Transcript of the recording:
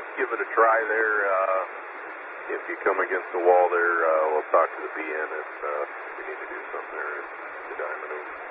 let's give it a try there. If you come against the wall there, we'll talk to the BN if we need to do something there. The diamond over.